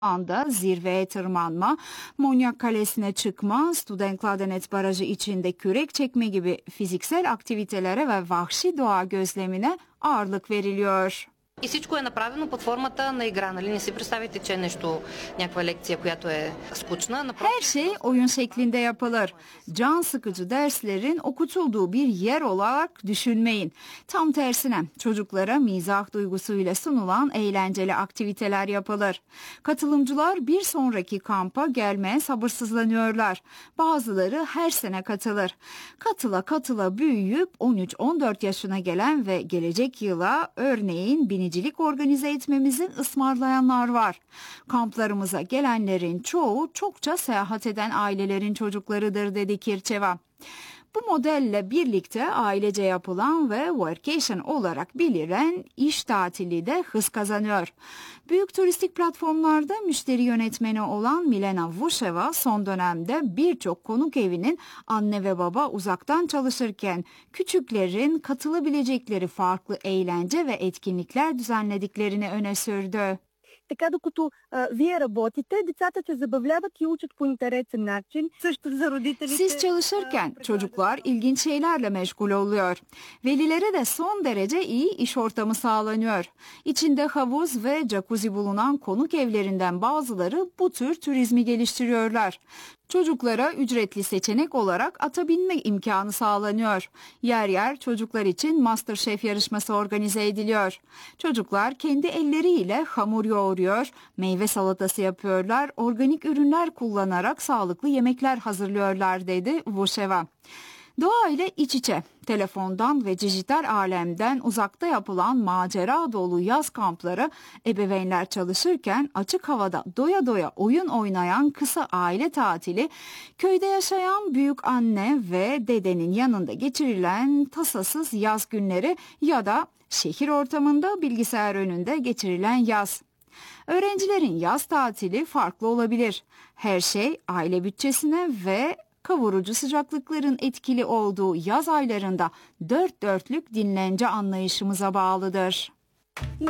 anda zirveye tırmanma, Monyak Kalesi'ne çıkma, Studenkladenet Barajı içinde kürek çekme gibi fiziksel aktivitelere ve vahşi doğa gözlemine ağırlık veriliyor. И всичко е направено под формата на игра, нали? Не си представите, че е нещо, някаква лекция, която е скучна. Her şey oyun şeklinde yapılır. Can sıkıcı derslerin okutulduğu bir yer olarak düşünmeyin. Tam tersine çocuklara mizah duygusuyla sunulan eğlenceli aktiviteler yapılır. Katılımcılar bir sonraki kampa gelmeye sabırsızlanıyorlar. Bazıları her sene katılır. Katıla katıla büyüyüp 13-14 yaşına gelen ve gelecek yıla örneğin binicilik organize etmemizin ısmarlayanlar var. Kamplarımıza gelenlerin çoğu çokça seyahat eden ailelerin çocuklarıdır dedi Kirçeva. Bu modelle birlikte ailece yapılan ve workation olarak bilinen iş tatili de hız kazanıyor. Büyük turistik platformlarda müşteri yönetmeni olan Milena Vusheva son dönemde birçok konuk evinin anne ve baba uzaktan çalışırken küçüklerin katılabilecekleri farklı eğlence ve etkinlikler düzenlediklerini öne sürdü. Така докато вие работите, децата се забавляват и учат по интересен начин. Също за родителите. Siz çalışırken çocuklar ilginç şeylerle meşgul oluyor. Velilere de son derece iyi iş ortamı sağlanıyor. İçinde havuz ve jacuzzi bulunan konuk evlerinden bazıları bu tür turizmi geliştiriyorlar. Çocuklara ücretli seçenek olarak ata binme imkanı sağlanıyor. Yer yer çocuklar için MasterChef yarışması organize ediliyor. Çocuklar kendi elleriyle hamur yoğuruyor, meyve salatası yapıyorlar, organik ürünler kullanarak sağlıklı yemekler hazırlıyorlar dedi Vusheva. Doğa ile iç içe, telefondan ve dijital alemden uzakta yapılan macera dolu yaz kampları, ebeveynler çalışırken açık havada doya doya oyun oynayan kısa aile tatili, köyde yaşayan büyük anne ve dedenin yanında geçirilen tasasız yaz günleri ya da şehir ortamında bilgisayar önünde geçirilen yaz. Öğrencilerin yaz tatili farklı olabilir. Her şey aile bütçesine ve kavurucu sıcaklıkların etkili olduğu yaz aylarında dört dörtlük dinlence anlayışımıza bağlıdır.